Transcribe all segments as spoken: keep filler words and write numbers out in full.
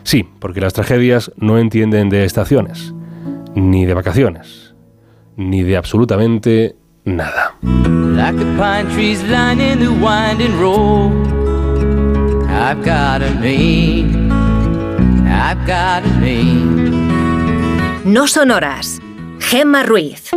Sí, porque las tragedias no entienden de estaciones, ni de vacaciones, ni de absolutamente nada. Like the pine trees lining the winding road, I've got a name, I've got a name. No son horas. Gemma Ruiz.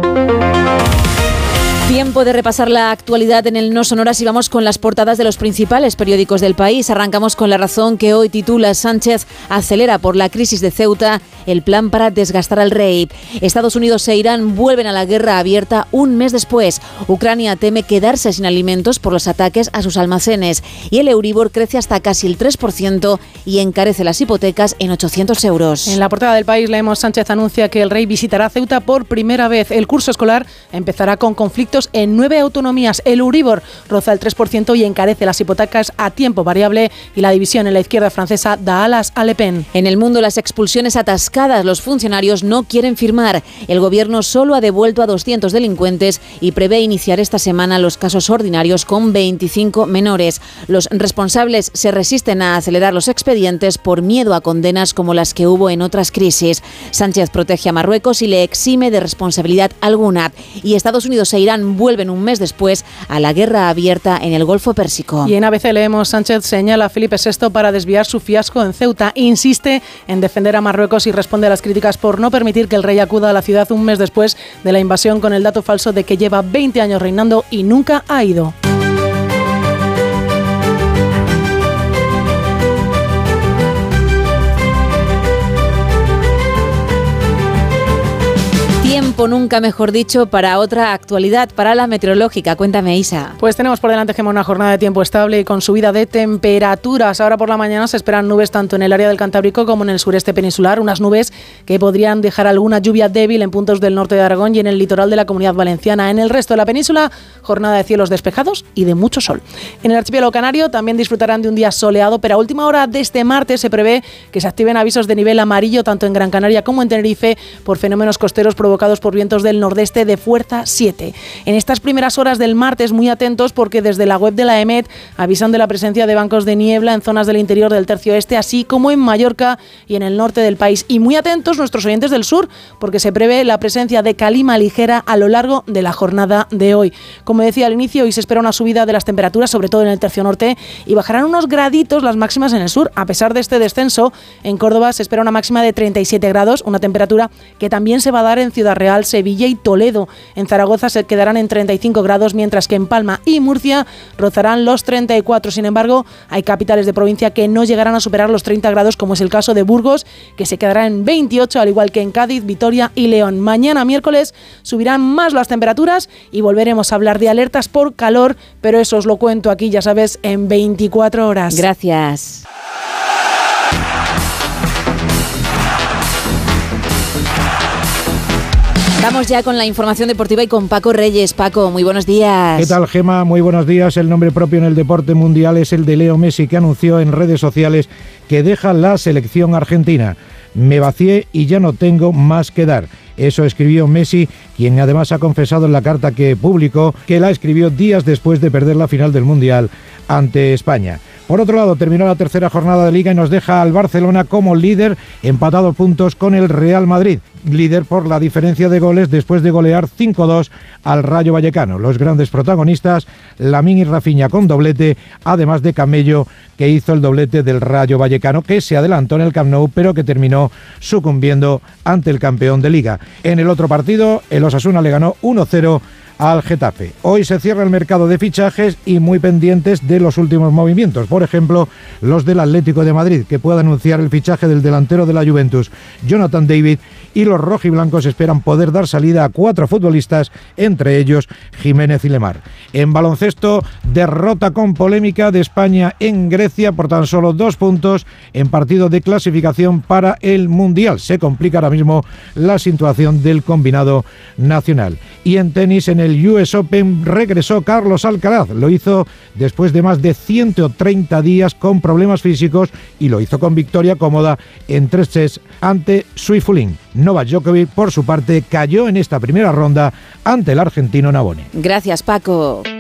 Tiempo de repasar la actualidad en el No Son Horas y vamos con las portadas de los principales periódicos del país. Arrancamos con La Razón, que hoy titula: Sánchez acelera por la crisis de Ceuta el plan para desgastar al rey. Estados Unidos e Irán vuelven a la guerra abierta un mes después. Ucrania teme quedarse sin alimentos por los ataques a sus almacenes. Y el Euribor crece hasta casi el tres por ciento y encarece las hipotecas en ochocientos euros. En la portada del país leemos: Sánchez anuncia que el rey visitará Ceuta por primera vez. El curso escolar empezará con conflictos en nueve autonomías. El Euribor roza el tres por ciento y encarece las hipotecas a tiempo variable, y la división en la izquierda francesa da alas a Le Pen. En el mundo, las expulsiones atascadas. Los funcionarios no quieren firmar. El gobierno solo ha devuelto a doscientos delincuentes y prevé iniciar esta semana los casos ordinarios con veinticinco menores. Los responsables se resisten a acelerar los expedientes por miedo a condenas como las que hubo en otras crisis. Sánchez protege a Marruecos y le exime de responsabilidad alguna. Y Estados Unidos e Irán vuelven un mes después a la guerra abierta en el Golfo Pérsico. Y en A B C leemos: Sánchez señala a Felipe sexto para desviar su fiasco en Ceuta. Insiste en defender a Marruecos y responde a las críticas por no permitir que el rey acuda a la ciudad un mes después de la invasión, con el dato falso de que lleva veinte años reinando y nunca ha ido. Tiempo, nunca mejor dicho, para otra actualidad, para la meteorológica. Cuéntame, Isa. Pues tenemos por delante, Gemma, una jornada de tiempo estable y con subida de temperaturas. Ahora por la mañana se esperan nubes tanto en el área del Cantábrico como en el sureste peninsular, unas nubes que podrían dejar alguna lluvia débil en puntos del norte de Aragón y en el litoral de la Comunidad Valenciana. En el resto de la península, jornada de cielos despejados y de mucho sol. En el archipiélago canario también disfrutarán de un día soleado, pero a última hora de este martes se prevé que se activen avisos de nivel amarillo tanto en Gran Canaria como en Tenerife por fenómenos costeros provocados por vientos del nordeste de fuerza siete. En estas primeras horas del martes, muy atentos, porque desde la web de la EMET avisan de la presencia de bancos de niebla en zonas del interior del tercio oeste, así como en Mallorca y en el norte del país. Y muy atentos nuestros oyentes del sur, porque se prevé la presencia de calima ligera a lo largo de la jornada de hoy. Como decía al inicio, hoy se espera una subida de las temperaturas, sobre todo en el tercio norte, y bajarán unos graditos las máximas en el sur. A pesar de este descenso, en Córdoba se espera una máxima de treinta y siete grados, una temperatura que también se va a dar en Ciudad Real, Sevilla y Toledo. En Zaragoza se quedarán en treinta y cinco grados, mientras que en Palma y Murcia rozarán los treinta y cuatro. Sin embargo, hay capitales de provincia que no llegarán a superar los treinta grados, como es el caso de Burgos, que se quedará en veintiocho, al igual que en Cádiz, Vitoria y León. Mañana, miércoles, subirán más las temperaturas y volveremos a hablar de alertas por calor, pero eso os lo cuento aquí, ya sabes, en veinticuatro horas. Gracias. Vamos ya con la información deportiva y con Paco Reyes. Paco, muy buenos días. ¿Qué tal, Gemma? Muy buenos días. El nombre propio en el deporte mundial es el de Leo Messi, que anunció en redes sociales que deja la selección argentina. Me vacié y ya no tengo más que dar. Eso escribió Messi, quien además ha confesado en la carta que publicó que la escribió días después de perder la final del Mundial ante España. Por otro lado, terminó la tercera jornada de Liga y nos deja al Barcelona como líder, empatado puntos con el Real Madrid, líder por la diferencia de goles después de golear cinco dos al Rayo Vallecano. Los grandes protagonistas, Lamine y Rafinha con doblete, además de Camello, que hizo el doblete del Rayo Vallecano, que se adelantó en el Camp Nou, pero que terminó sucumbiendo ante el campeón de Liga. En el otro partido, el Osasuna le ganó uno cero al Getafe. Hoy se cierra el mercado de fichajes y muy pendientes de los últimos movimientos. Por ejemplo, los del Atlético de Madrid, que puede anunciar el fichaje del delantero de la Juventus, Jonathan David, y los rojiblancos esperan poder dar salida a cuatro futbolistas, entre ellos Jiménez y Lemar. En baloncesto, derrota con polémica de España en Grecia por tan solo dos puntos en partido de clasificación para el Mundial. Se complica ahora mismo la situación del combinado nacional. Y en tenis, en el U S Open, regresó Carlos Alcaraz. Lo hizo después de más de ciento treinta días con problemas físicos y lo hizo con victoria cómoda en tres sets ante Swiatek. Novak Djokovic, por su parte, cayó en esta primera ronda ante el argentino Navone. Gracias, Paco.